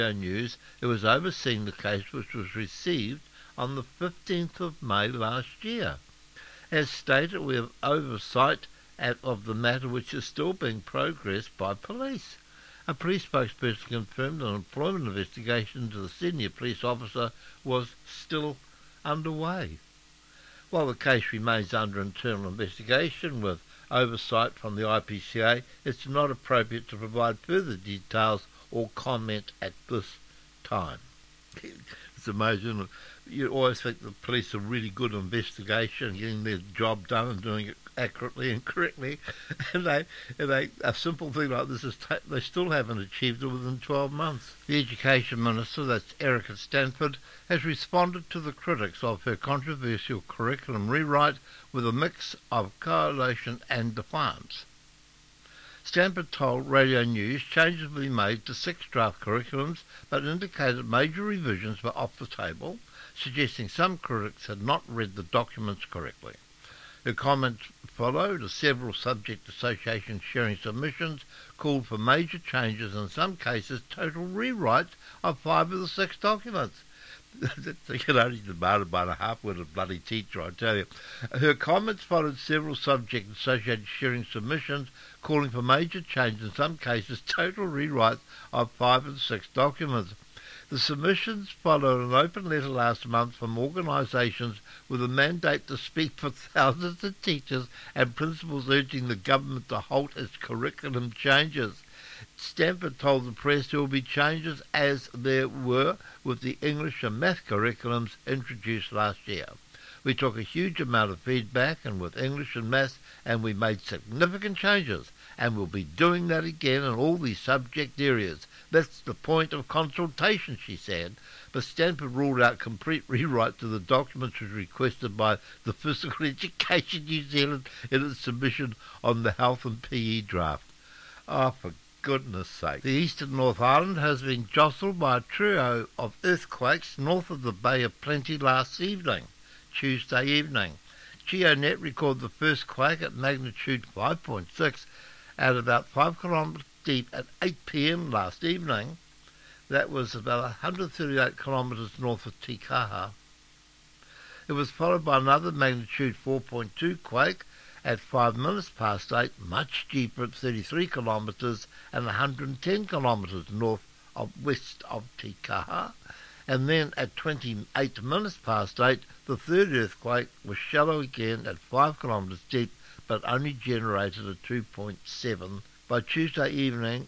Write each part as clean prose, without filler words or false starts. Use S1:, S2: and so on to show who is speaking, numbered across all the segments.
S1: News, who was overseeing the case, which was received on the 15th of May last year. As stated, we have oversight of the matter, which is still being progressed by police. A police spokesperson confirmed an employment investigation into the senior police officer was still underway. While the case remains under internal investigation with oversight from the IPCA, it's not appropriate to provide further details or comment at this time. It's amazing. You always think the police are really good at investigation, getting their job done and doing it accurately and correctly, and a simple thing like this they still haven't achieved it within 12 months. The Education Minister, that's Erica Stanford, has responded to the critics of her controversial curriculum rewrite with a mix of coalition and defiance. Stanford told Radio News changes will be made to 6 draft curriculums, but indicated major revisions were off the table, suggesting some critics had not read the documents correctly. Her comments followed as several subject associations sharing submissions called for major changes, in some cases total rewrites of 5 of the 6 documents. They can only demand by a half-witted bloody teacher, I tell you. Her comments followed several subject associations sharing submissions calling for major changes, in some cases total rewrites of 5 of the 6 documents. The submissions followed an open letter last month from organisations with a mandate to speak for thousands of teachers and principals urging the government to halt its curriculum changes. Stanford told the press there will be changes as there were with the English and math curriculums introduced last year. We took a huge amount of feedback and with English and math, and we made significant changes, and we'll be doing that again in all these subject areas. That's the point of consultation, she said. But Stanford ruled out complete rewrite to the documents was requested by the Physical Education New Zealand in its submission on the Health and PE draft. Oh, for goodness sake. The eastern North Island has been jostled by a trio of earthquakes north of the Bay of Plenty last evening, Tuesday evening. GeoNet recorded the first quake at magnitude 5.6 at about 5 kilometres deep at 8 p.m. last evening. That was about 138 kilometres north of Tikaha. It was followed by another magnitude 4.2 quake at 5 minutes past 8, much deeper at 33 kilometres and 110 kilometres west of Tikaha. And then at 28 minutes past 8, the third earthquake was shallow again at 5 kilometres deep, but only generated a 2.7. By Tuesday evening,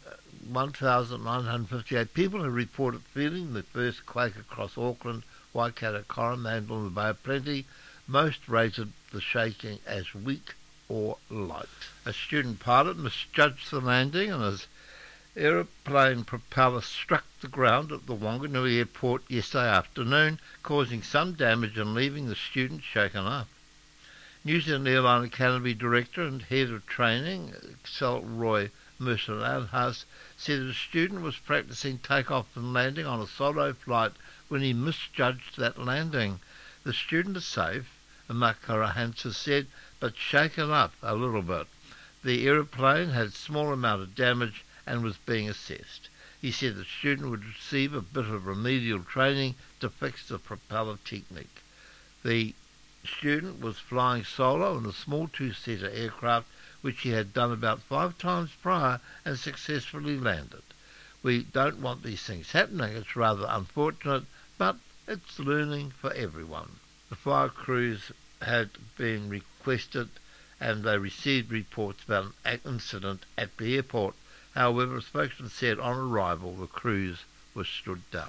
S1: 1,958 people have reported feeling the first quake across Auckland, Waikato, Coromandel and the Bay of Plenty. Most rated the shaking as weak or light. A student pilot misjudged the landing and his aeroplane propeller struck the ground at the Wanganui airport yesterday afternoon, causing some damage and leaving the student shaken up. New Zealand Airline Academy Director and Head of Training, Excel Roy Mercer-Landhaus, said a student was practicing takeoff and landing on a solo flight when he misjudged that landing. The student is safe, Makara said, but shaken up a little bit. The aeroplane had a small amount of damage and was being assessed. He said the student would receive a bit of remedial training to fix the propeller technique. The student was flying solo in a small 2-seater aircraft which he had done about 5 times prior and successfully landed. We don't want these things happening. It's rather unfortunate, but it's learning for everyone. The fire crews had been requested and they received reports about an incident at the airport. However, a spokesman said on arrival the crews were stood down.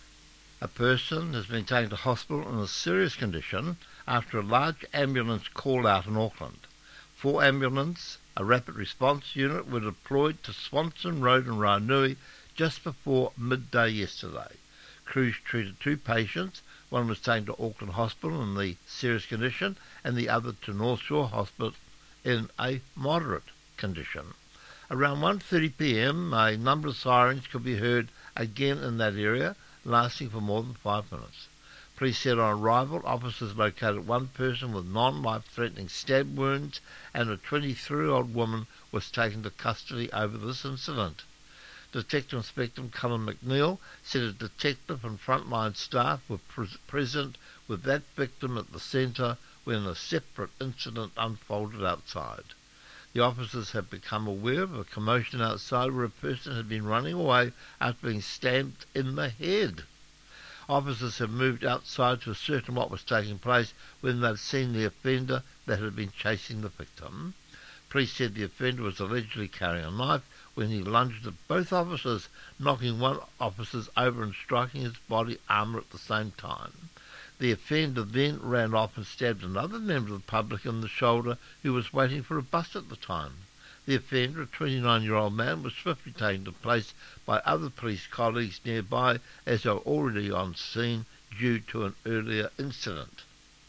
S1: A person has been taken to hospital in a serious condition after a large ambulance call-out in Auckland. 4 ambulances, a rapid response unit, were deployed to Swanson Road in Ranui just before midday yesterday. Crews treated 2 patients. One was taken to Auckland Hospital in the serious condition and the other to North Shore Hospital in a moderate condition. Around 1:30 p.m, a number of sirens could be heard again in that area, lasting for more than 5 minutes. Police said on arrival, officers located one person with non-life-threatening stab wounds and a 23-year-old woman was taken to custody over this incident. Detective Inspector Colin McNeil said a detective and frontline staff were present with that victim at the centre when a separate incident unfolded outside. The officers had become aware of a commotion outside where a person had been running away after being stabbed in the head. Officers had moved outside to ascertain what was taking place when they'd seen the offender that had been chasing the victim. Police said the offender was allegedly carrying a knife when he lunged at both officers, knocking one officer over and striking his body armour at the same time. The offender then ran off and stabbed another member of the public in the shoulder who was waiting for a bus at the time. The offender, a 29-year-old man, was swiftly taken to place by other police colleagues nearby as they were already on scene due to an earlier incident.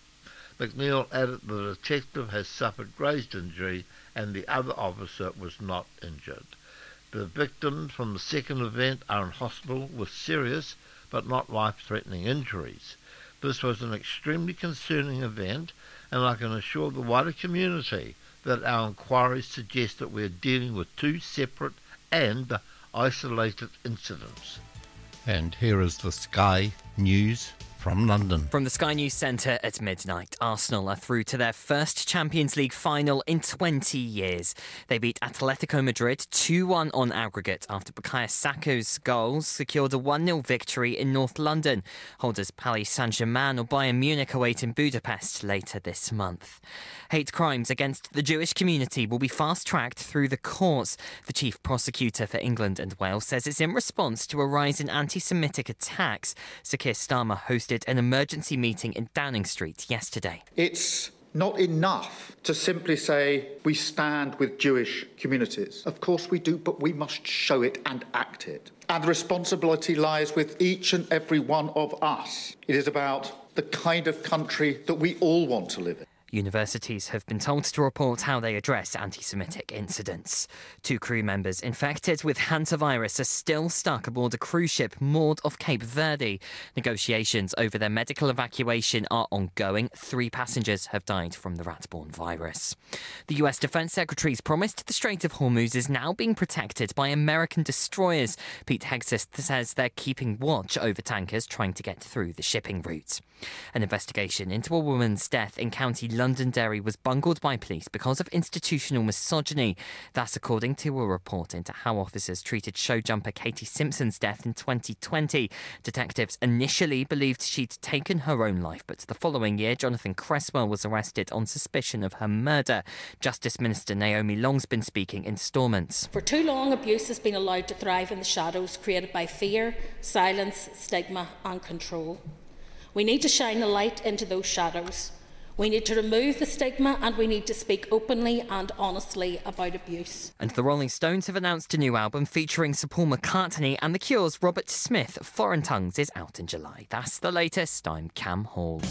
S1: McNeil added the detective has suffered grazed injury and the other officer was not injured. The victims from the second event are in hospital with serious but not life-threatening injuries. This was an extremely concerning event, and I can assure the wider community that our inquiries suggest that we are dealing with two separate and isolated incidents. And here is the Sky News from London.
S2: From the Sky News Centre at midnight, Arsenal are through to their first Champions League final in 20 years. They beat Atletico Madrid 2-1 on aggregate after Bukayo Saka's goals secured a 1-0 victory in North London. Holders Paris Saint-Germain or Bayern Munich await in Budapest later this month. Hate crimes against the Jewish community will be fast-tracked through the courts. The chief prosecutor for England and Wales says it's in response to a rise in anti-Semitic attacks. Sir Keir Starmer hosted an emergency meeting in Downing Street yesterday.
S3: It's not enough to simply say we stand with Jewish communities. Of course we do, but we must show it and act it. And the responsibility lies with each and every one of us. It is about the kind of country that we all want to live in.
S2: Universities have been told to report how they address anti-Semitic incidents. 2 crew members infected with hantavirus are still stuck aboard a cruise ship moored off Cape Verde. Negotiations over their medical evacuation are ongoing. 3 passengers have died from the rat-borne virus. The US Defense Secretary's promised the Strait of Hormuz is now being protected by American destroyers. Pete Hegseth says they're keeping watch over tankers trying to get through the shipping route. An investigation into a woman's death in County Londonderry was bungled by police because of institutional misogyny. That's according to a report into how officers treated show jumper Katie Simpson's death in 2020. Detectives initially believed she'd taken her own life, but the following year, Jonathan Cresswell was arrested on suspicion of her murder. Justice Minister Naomi Long's been speaking in Stormont.
S4: For too long, abuse has been allowed to thrive in the shadows created by fear, silence, stigma and control. We need to shine a light into those shadows. We need to remove the stigma and we need to speak openly and honestly about abuse.
S2: And the Rolling Stones have announced a new album featuring Sir Paul McCartney and The Cure's Robert Smith. Foreign Tongues is out in July. That's the latest. I'm Cam Hall.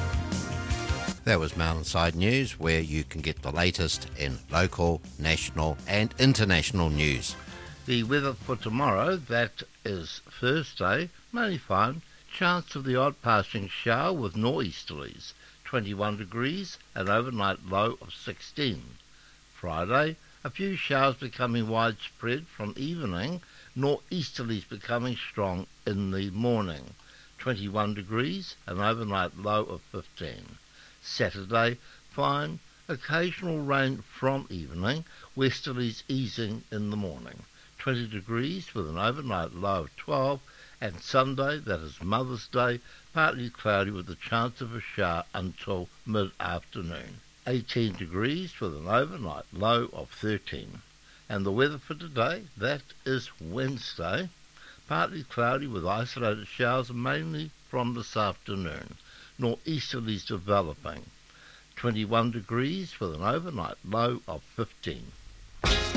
S5: That was Mountainside News, where you can get the latest in local, national and international news.
S1: The weather for tomorrow, that is Thursday, mainly fine. Chance of the odd passing shower with nor'easterlies, 21 degrees, an overnight low of 16. Friday, a few showers becoming widespread from evening, nor'easterlies becoming strong in the morning, 21 degrees, an overnight low of 15. Saturday, fine, occasional rain from evening, westerlies easing in the morning, 20 degrees with an overnight low of 12. And Sunday, that is Mother's Day, partly cloudy with a chance of a shower until mid-afternoon. 18 degrees with an overnight low of 13. And the weather for today, that is Wednesday, partly cloudy with isolated showers mainly from this afternoon. Nor'easterlies developing. 21 degrees with an overnight low of 15.